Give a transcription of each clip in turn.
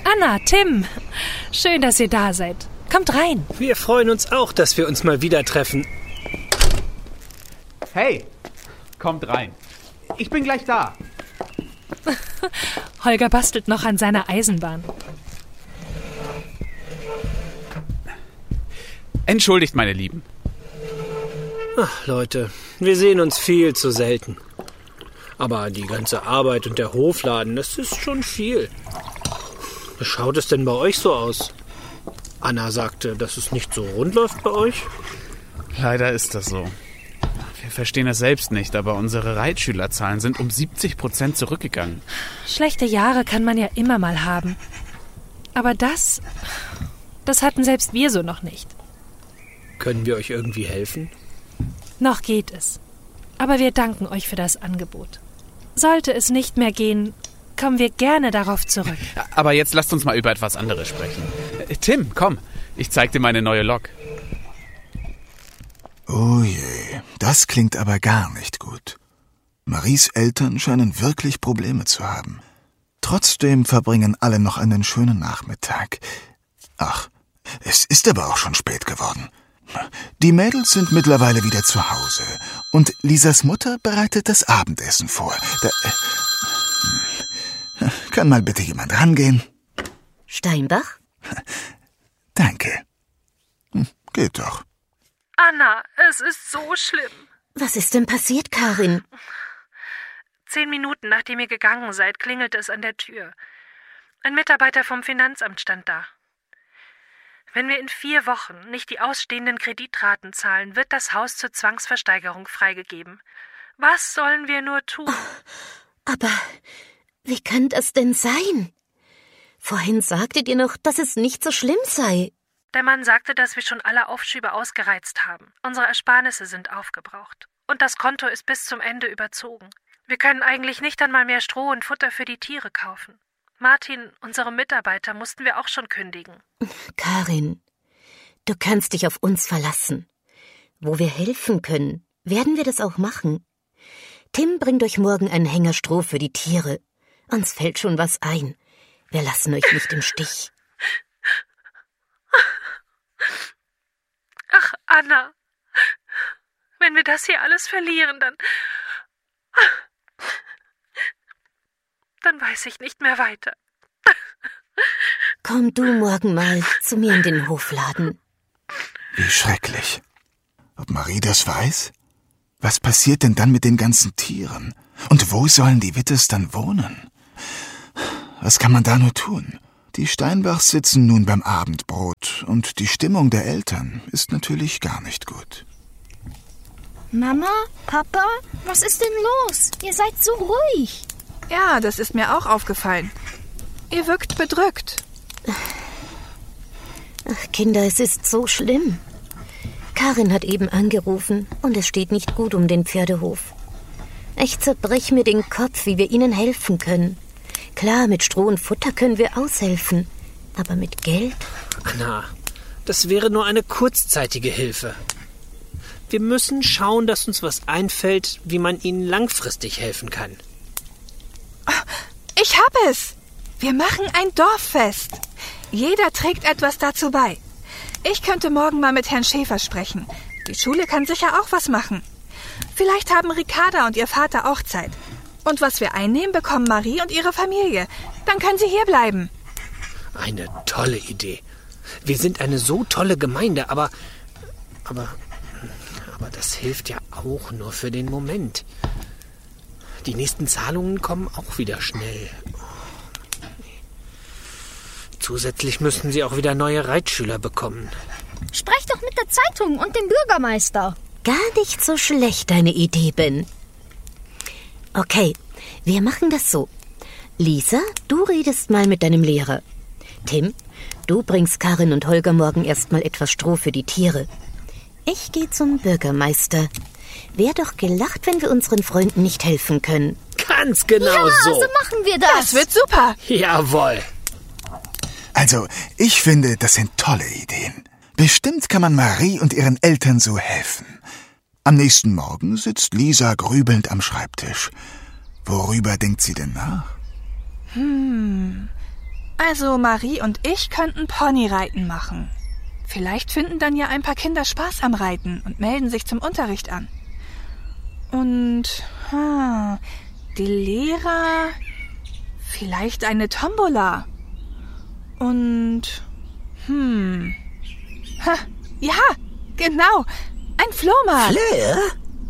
Anna, Tim, schön, dass ihr da seid. Kommt rein. Wir freuen uns auch, dass wir uns mal wieder treffen. Hey, kommt rein. Ich bin gleich da. Holger bastelt noch an seiner Eisenbahn. Entschuldigt, meine Lieben. Ach, Leute, wir sehen uns viel zu selten. Aber die ganze Arbeit und der Hofladen, das ist schon viel. Wie schaut es denn bei euch so aus? Anna sagte, dass es nicht so rund läuft bei euch. Leider ist das so. Wir verstehen das selbst nicht, aber unsere Reitschülerzahlen sind um 70% zurückgegangen. Schlechte Jahre kann man ja immer mal haben. Aber das hatten selbst wir so noch nicht. Können wir euch irgendwie helfen? Noch geht es. Aber wir danken euch für das Angebot. Sollte es nicht mehr gehen, kommen wir gerne darauf zurück. Aber jetzt lasst uns mal über etwas anderes sprechen. Tim, komm, ich zeig dir meine neue Lok. Oh je, das klingt aber gar nicht gut. Maries Eltern scheinen wirklich Probleme zu haben. Trotzdem verbringen alle noch einen schönen Nachmittag. Ach, es ist aber auch schon spät geworden. Die Mädels sind mittlerweile wieder zu Hause und Lisas Mutter bereitet das Abendessen vor. Kann mal bitte jemand rangehen? Steinbach? Danke. Geht doch. Anna, es ist so schlimm. Was ist denn passiert, Karin? 10 Minuten nachdem ihr gegangen seid, klingelte es an der Tür. Ein Mitarbeiter vom Finanzamt stand da. Wenn wir in 4 Wochen nicht die ausstehenden Kreditraten zahlen, wird das Haus zur Zwangsversteigerung freigegeben. Was sollen wir nur tun? Aber wie kann das denn sein? Vorhin sagtet ihr noch, dass es nicht so schlimm sei. Der Mann sagte, dass wir schon alle Aufschübe ausgereizt haben. Unsere Ersparnisse sind aufgebraucht. Und das Konto ist bis zum Ende überzogen. Wir können eigentlich nicht einmal mehr Stroh und Futter für die Tiere kaufen. Martin, unsere Mitarbeiter, mussten wir auch schon kündigen. Karin, du kannst dich auf uns verlassen. Wo wir helfen können, werden wir das auch machen. Tim bringt euch morgen einen Hänger Stroh für die Tiere. Uns fällt schon was ein. Wir lassen euch nicht im Stich. Ach, Anna, wenn wir das hier alles verlieren, dann weiß ich nicht mehr weiter. Komm du morgen mal zu mir in den Hofladen. Wie schrecklich. Ob Marie das weiß? Was passiert denn dann mit den ganzen Tieren? Und wo sollen die Wittes dann wohnen? Was kann man da nur tun? Die Steinbachs sitzen nun beim Abendbrot und die Stimmung der Eltern ist natürlich gar nicht gut. Mama, Papa, was ist denn los? Ihr seid so ruhig. Ja, das ist mir auch aufgefallen. Ihr wirkt bedrückt. Ach, Kinder, es ist so schlimm. Karin hat eben angerufen und es steht nicht gut um den Pferdehof. Ich zerbrech mir den Kopf, wie wir ihnen helfen können. Klar, mit Stroh und Futter können wir aushelfen, aber mit Geld? Anna, das wäre nur eine kurzzeitige Hilfe. Wir müssen schauen, dass uns was einfällt, wie man ihnen langfristig helfen kann. Ich hab es! Wir machen ein Dorffest. Jeder trägt etwas dazu bei. Ich könnte morgen mal mit Herrn Schäfer sprechen. Die Schule kann sicher auch was machen. Vielleicht haben Ricarda und ihr Vater auch Zeit. Und was wir einnehmen, bekommen Marie und ihre Familie. Dann können sie hier bleiben. Eine tolle Idee. Wir sind eine so tolle Gemeinde, aber das hilft ja auch nur für den Moment. Die nächsten Zahlungen kommen auch wieder schnell. Zusätzlich müssen sie auch wieder neue Reitschüler bekommen. Sprech doch mit der Zeitung und dem Bürgermeister. Gar nicht so schlecht, deine Idee, Ben. Okay, wir machen das so. Lisa, du redest mal mit deinem Lehrer. Tim, du bringst Karin und Holger morgen erstmal etwas Stroh für die Tiere. Ich gehe zum Bürgermeister. Wär doch gelacht, wenn wir unseren Freunden nicht helfen können. Ganz genau Ja, so. so machen wir das. Das wird super. Jawohl. Also, ich finde, das sind tolle Ideen. Bestimmt kann man Marie und ihren Eltern so helfen. Am nächsten Morgen sitzt Lisa grübelnd am Schreibtisch. Worüber denkt sie denn nach? Also Marie und ich könnten Ponyreiten machen. Vielleicht finden dann ja ein paar Kinder Spaß am Reiten und melden sich zum Unterricht an. Und die Lehrer, vielleicht eine Tombola. Und ja, genau, ein Flohmarkt. Flöhe?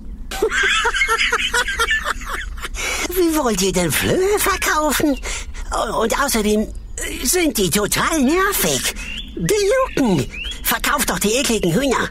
Wie wollt ihr denn Flöhe verkaufen? Und außerdem sind die total nervig. Die jucken. Verkauft doch die ekligen Hühner.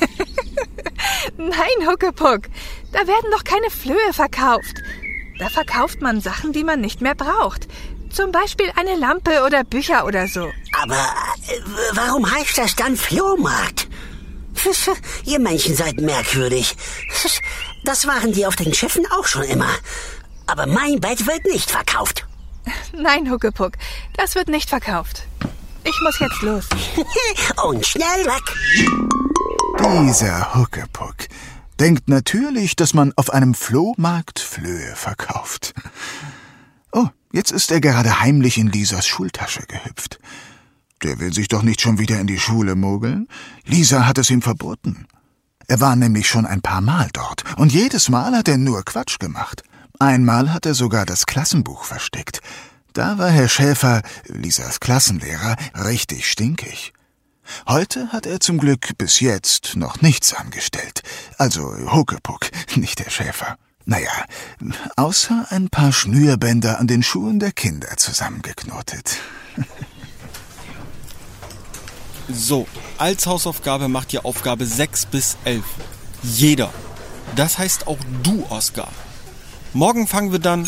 Nein, Huckepuck, da werden doch keine Flöhe verkauft. Da verkauft man Sachen, die man nicht mehr braucht. Zum Beispiel eine Lampe oder Bücher oder so. Aber warum heißt das dann Flohmarkt? Ihr Menschen seid merkwürdig. Das waren die auf den Schiffen auch schon immer. Aber mein Bett wird nicht verkauft. Nein, Huckepuck, das wird nicht verkauft. Ich muss jetzt los. Und schnell weg. Dieser Huckepuck denkt natürlich, dass man auf einem Flohmarkt Flöhe verkauft. Oh, jetzt ist er gerade heimlich in Lisas Schultasche gehüpft. Der will sich doch nicht schon wieder in die Schule mogeln. Lisa hat es ihm verboten. Er war nämlich schon ein paar Mal dort und jedes Mal hat er nur Quatsch gemacht. Einmal hat er sogar das Klassenbuch versteckt. Da war Herr Schäfer, Lisas Klassenlehrer, richtig stinkig. Heute hat er zum Glück bis jetzt noch nichts angestellt. Also Huckepuck, nicht der Schäfer. Naja, außer ein paar Schnürbänder an den Schuhen der Kinder zusammengeknotet. So, als Hausaufgabe macht ihr Aufgabe 6 bis 11. Jeder. Das heißt auch du, Oskar. Morgen fangen wir dann...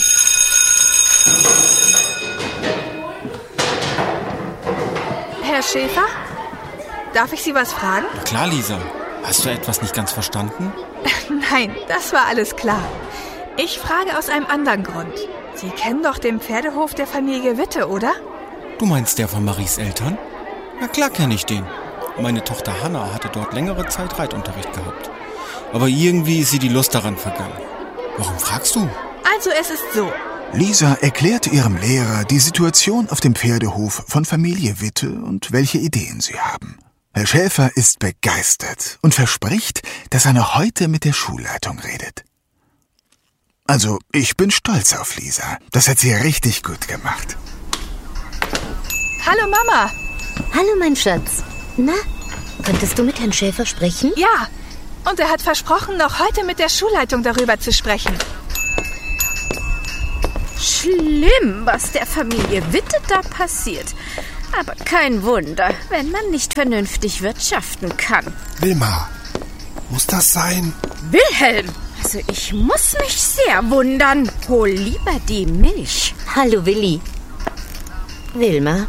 Herr Schäfer? Darf ich Sie was fragen? Na klar, Lisa. Hast du etwas nicht ganz verstanden? Nein, das war alles klar. Ich frage aus einem anderen Grund. Sie kennen doch den Pferdehof der Familie Witte, oder? Du meinst der von Maries Eltern? Na klar kenne ich den. Meine Tochter Hanna hatte dort längere Zeit Reitunterricht gehabt. Aber irgendwie ist sie die Lust daran vergangen. Warum fragst du? Also es ist so. Lisa erklärte ihrem Lehrer die Situation auf dem Pferdehof von Familie Witte und welche Ideen sie haben. Herr Schäfer ist begeistert und verspricht, dass er noch heute mit der Schulleitung redet. Also, ich bin stolz auf Lisa. Das hat sie richtig gut gemacht. Hallo Mama. Hallo, mein Schatz. Na, konntest du mit Herrn Schäfer sprechen? Ja, und er hat versprochen, noch heute mit der Schulleitung darüber zu sprechen. Schlimm, was der Familie Witte da passiert. Aber kein Wunder, wenn man nicht vernünftig wirtschaften kann. Wilma, muss das sein? Wilhelm, also ich muss mich sehr wundern. Hol lieber die Milch. Hallo, Willi. Wilma?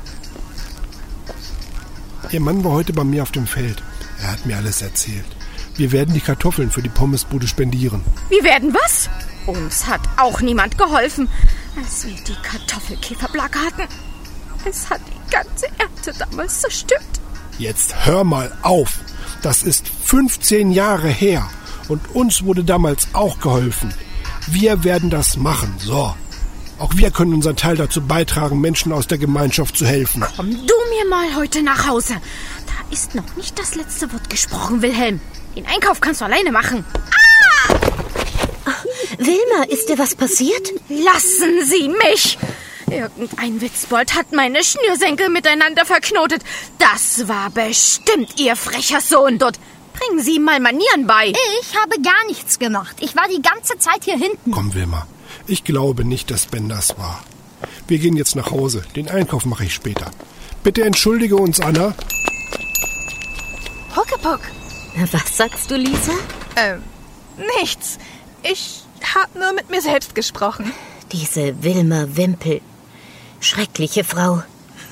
Ihr Mann war heute bei mir auf dem Feld. Er hat mir alles erzählt. Wir werden die Kartoffeln für die Pommesbude spendieren. Wir werden was? Uns hat auch niemand geholfen, als wir die Kartoffelkäferplage hatten. Es hat die ganze Ernte damals zerstört. Jetzt hör mal auf. Das ist 15 Jahre her. Und uns wurde damals auch geholfen. Wir werden das machen, so. Auch wir können unseren Teil dazu beitragen, Menschen aus der Gemeinschaft zu helfen. Komm du mir mal heute nach Hause. Da ist noch nicht das letzte Wort gesprochen, Wilhelm. Den Einkauf kannst du alleine machen. Ah! Wilma, ist dir was passiert? Lassen Sie mich! Irgendein Witzbold hat meine Schnürsenkel miteinander verknotet. Das war bestimmt Ihr frecher Sohn dort. Bringen Sie ihm mal Manieren bei. Ich habe gar nichts gemacht. Ich war die ganze Zeit hier hinten. Komm, Wilma. Ich glaube nicht, dass Ben das war. Wir gehen jetzt nach Hause. Den Einkauf mache ich später. Bitte entschuldige uns, Anna. Huckepuck. Was sagst du, Lisa? Nichts. Ich habe nur mit mir selbst gesprochen. Diese Wilma Wimpel. Schreckliche Frau.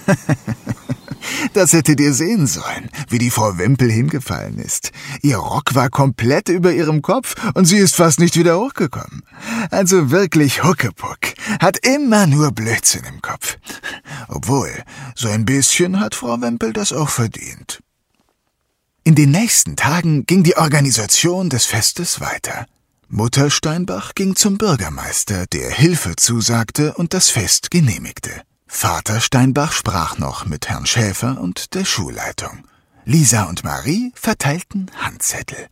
Das hättet ihr sehen sollen, wie die Frau Wimpel hingefallen ist. Ihr Rock war komplett über ihrem Kopf und sie ist fast nicht wieder hochgekommen. Also wirklich Huckepuck. Hat immer nur Blödsinn im Kopf. Obwohl, so ein bisschen hat Frau Wimpel das auch verdient. In den nächsten Tagen ging die Organisation des Festes weiter. Mutter Steinbach ging zum Bürgermeister, der Hilfe zusagte und das Fest genehmigte. Vater Steinbach sprach noch mit Herrn Schäfer und der Schulleitung. Lisa und Marie verteilten Handzettel.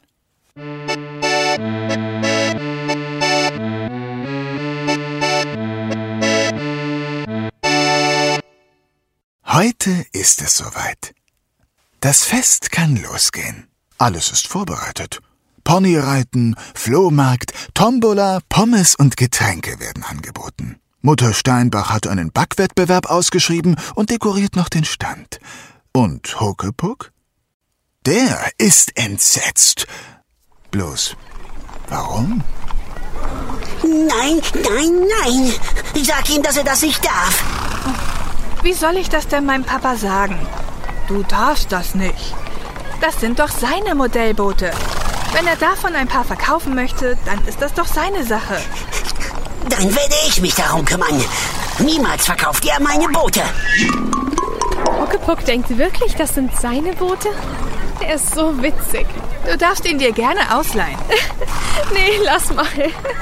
Heute ist es soweit. Das Fest kann losgehen. Alles ist vorbereitet. Ponyreiten, Flohmarkt, Tombola, Pommes und Getränke werden angeboten. Mutter Steinbach hat einen Backwettbewerb ausgeschrieben und dekoriert noch den Stand. Und Huckepuck? Der ist entsetzt. Bloß, warum? Nein, nein, nein. Sag ihm, dass er das nicht darf. Wie soll ich das denn meinem Papa sagen? Du darfst das nicht. Das sind doch seine Modellboote. Wenn er davon ein paar verkaufen möchte, dann ist das doch seine Sache. Dann werde ich mich darum kümmern. Niemals verkauft er meine Boote. Huckepuck denkt wirklich, das sind seine Boote? Er ist so witzig. Du darfst ihn dir gerne ausleihen. Nee, lass mal.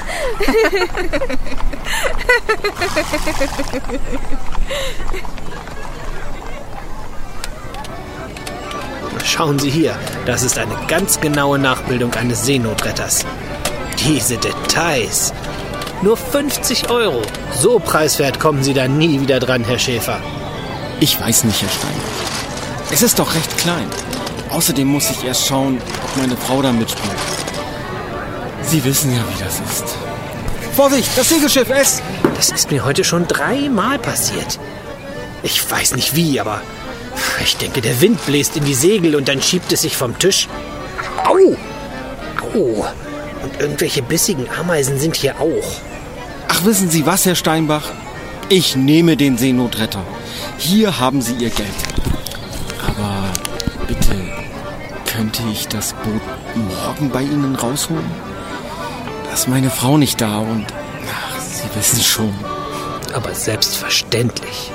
Schauen Sie hier, das ist eine ganz genaue Nachbildung eines Seenotretters. Diese Details. Nur 50 €. So preiswert kommen Sie da nie wieder dran, Herr Schäfer. Ich weiß nicht, Herr Steinbach. Es ist doch recht klein. Außerdem muss ich erst schauen, ob meine Frau da mitspielt. Sie wissen ja, wie das ist. Vorsicht, das Segelschiff, es! Das ist mir heute schon 3-mal passiert. Ich weiß nicht wie, aber ich denke, der Wind bläst in die Segel und dann schiebt es sich vom Tisch. Au! Au! Und irgendwelche bissigen Ameisen sind hier auch. Ach, wissen Sie was, Herr Steinbach? Ich nehme den Seenotretter. Hier haben Sie Ihr Geld. Aber bitte, könnte ich das Boot morgen bei Ihnen rausholen? Da ist meine Frau nicht da und ach, Sie wissen schon. Aber selbstverständlich.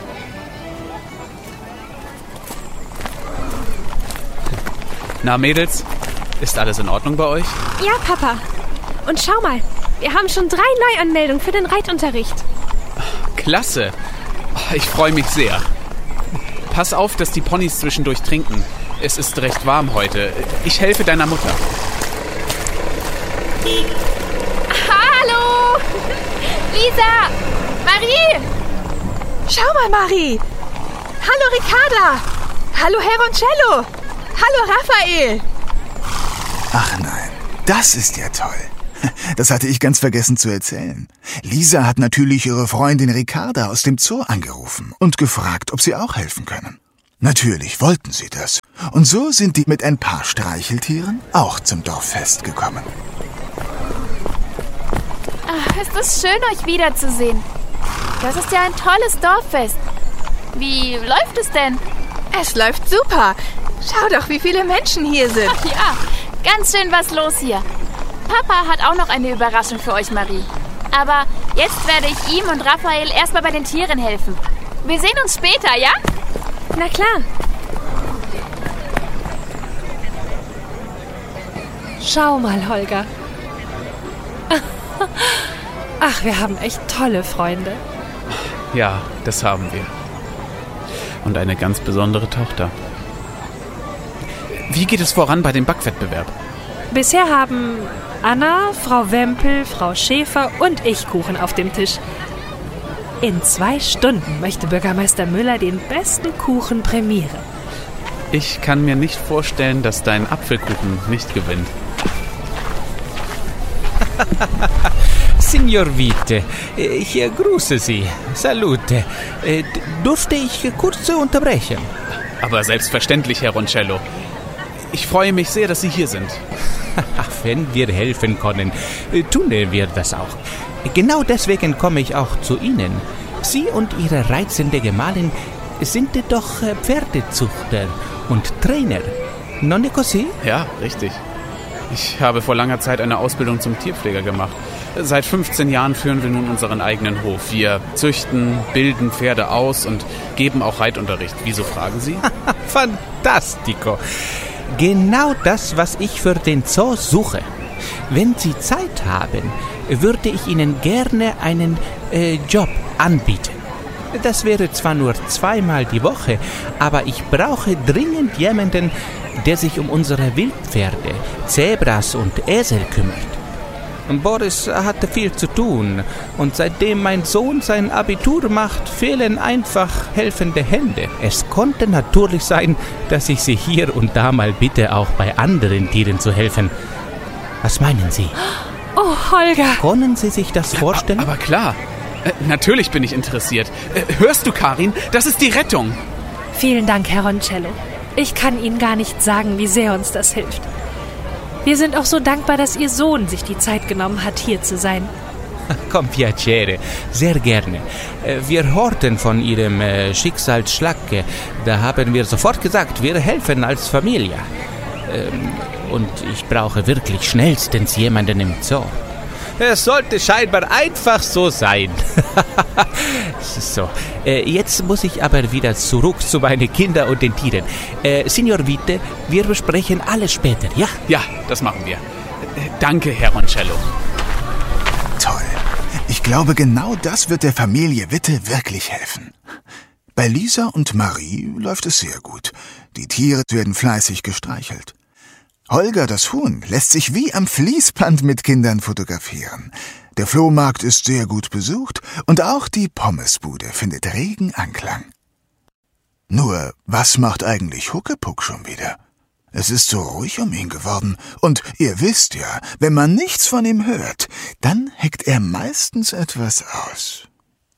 Na, Mädels, ist alles in Ordnung bei euch? Ja, Papa. Und schau mal, wir haben schon 3 Neuanmeldungen für den Reitunterricht. Klasse. Ich freue mich sehr. Pass auf, dass die Ponys zwischendurch trinken. Es ist recht warm heute. Ich helfe deiner Mutter. Hallo! Lisa! Marie! Schau mal, Marie! Hallo, Ricarda! Hallo, Heroncello! Hallo, Raphael! Ach nein, das ist ja toll. Das hatte ich ganz vergessen zu erzählen. Lisa hat natürlich ihre Freundin Ricarda aus dem Zoo angerufen und gefragt, ob sie auch helfen können. Natürlich wollten sie das. Und so sind die mit ein paar Streicheltieren auch zum Dorffest gekommen. Ach, ist es schön, euch wiederzusehen. Das ist ja ein tolles Dorffest. Wie läuft es denn? Es läuft super. Schau doch, wie viele Menschen hier sind. Ach ja, ganz schön was los hier. Papa hat auch noch eine Überraschung für euch, Marie. Aber jetzt werde ich ihm und Raphael erstmal bei den Tieren helfen. Wir sehen uns später, ja? Na klar. Schau mal, Holger. Ach, wir haben echt tolle Freunde. Ja, das haben wir. Und eine ganz besondere Tochter. Wie geht es voran bei dem Backwettbewerb? Bisher haben Anna, Frau Wempel, Frau Schäfer und ich Kuchen auf dem Tisch. In 2 Stunden möchte Bürgermeister Müller den besten Kuchen prämieren. Ich kann mir nicht vorstellen, dass dein Apfelkuchen nicht gewinnt. Signor Witte, ich grüße Sie. Salute. Durfte ich kurz unterbrechen? Aber selbstverständlich, Herr Roncello. Ich freue mich sehr, dass Sie hier sind. Wenn wir helfen können, tun wir das auch. Genau deswegen komme ich auch zu Ihnen. Sie und Ihre reizende Gemahlin sind doch Pferdezüchter und Trainer. Non è così? Ja, richtig. Ich habe vor langer Zeit eine Ausbildung zum Tierpfleger gemacht. Seit 15 Jahren führen wir nun unseren eigenen Hof. Wir züchten, bilden Pferde aus und geben auch Reitunterricht. Wieso fragen Sie? Fantastico. Genau das, was ich für den Zoo suche. Wenn Sie Zeit haben, würde ich Ihnen gerne einen Job anbieten. Das wäre zwar nur 2-mal die Woche, aber ich brauche dringend jemanden, der sich um unsere Wildpferde, Zebras und Esel kümmert. Boris hatte viel zu tun und seitdem mein Sohn sein Abitur macht, fehlen einfach helfende Hände. Es konnte natürlich sein, dass ich Sie hier und da mal bitte, auch bei anderen Tieren zu helfen. Was meinen Sie? Oh, Holger! Können Sie sich das vorstellen? Aber klar. Natürlich bin ich interessiert. Hörst du, Karin? Das ist die Rettung. Vielen Dank, Herr Roncello. Ich kann Ihnen gar nicht sagen, wie sehr uns das hilft. Wir sind auch so dankbar, dass Ihr Sohn sich die Zeit genommen hat, hier zu sein. Con piacere, sehr gerne. Wir hörten von Ihrem Schicksalsschlag. Da haben wir sofort gesagt, wir helfen als Familie. Und ich brauche wirklich schnellstens jemanden im Zoo. Es sollte scheinbar einfach so sein. So, jetzt muss ich aber wieder zurück zu meinen Kindern und den Tieren. Signor Witte, wir besprechen alles später, ja? Ja, das machen wir. Danke, Herr Roncello. Toll. Ich glaube, genau das wird der Familie Witte wirklich helfen. Bei Lisa und Marie läuft es sehr gut. Die Tiere werden fleißig gestreichelt. Holger, das Huhn, lässt sich wie am Fließband mit Kindern fotografieren. Der Flohmarkt ist sehr gut besucht und auch die Pommesbude findet regen Anklang. Nur, was macht eigentlich Huckepuck schon wieder? Es ist so ruhig um ihn geworden und ihr wisst ja, wenn man nichts von ihm hört, dann heckt er meistens etwas aus.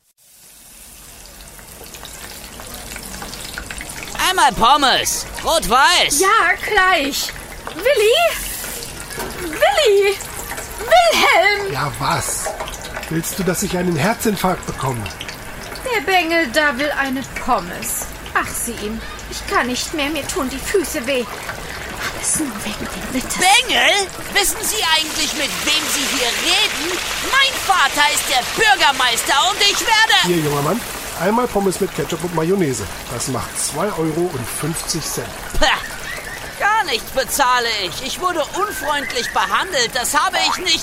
Einmal Pommes, rot-weiß. Ja, gleich. Willi? Wilhelm! Ja, was? Willst du, dass ich einen Herzinfarkt bekomme? Der Bengel da will eine Pommes. Ach, sieh ihm. Ich kann nicht mehr, mir tun die Füße weh. Alles nur wegen dem Wittes. Bengel? Wissen Sie eigentlich, mit wem Sie hier reden? Mein Vater ist der Bürgermeister und ich werde... Hier, junger Mann, einmal Pommes mit Ketchup und Mayonnaise. Das macht 2,50 €. Pah. Gar nichts bezahle ich. Ich wurde unfreundlich behandelt. Das habe ich nicht...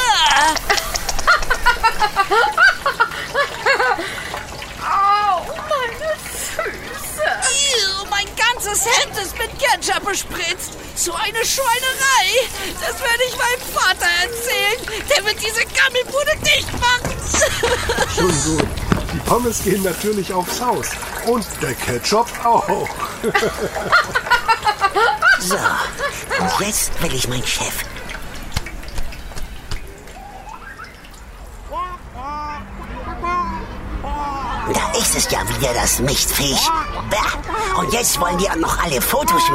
Au, meine Füße. Mein ganzes Hemd ist mit Ketchup bespritzt. So eine Schweinerei. Das werde ich meinem Vater erzählen. Der wird diese Gammelbude dicht machen. Schon gut. Die Pommes gehen natürlich aufs Haus. Und der Ketchup auch. So, und jetzt will ich meinen Chef. Da ist es ja wieder, das Mistviech. Und jetzt wollen die auch noch alle Fotos